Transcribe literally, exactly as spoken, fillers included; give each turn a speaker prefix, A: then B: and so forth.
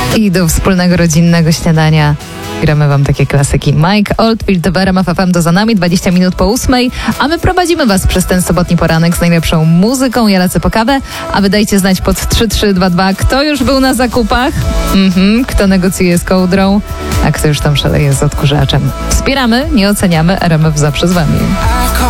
A: I do wspólnego rodzinnego śniadania gramy wam takie klasyki. Mike Oldfield w R M F F M to za nami, dwadzieścia minut po ósmej, a my prowadzimy was przez ten sobotni poranek z najlepszą muzyką. Ja lecę po kawę, a wy dajcie znać pod trzy trzy dwa dwa, kto już był na zakupach, mhm, kto negocjuje z kołdrą, a kto już tam szaleje z odkurzaczem. Wspieramy, nie oceniamy, R M F zawsze z wami.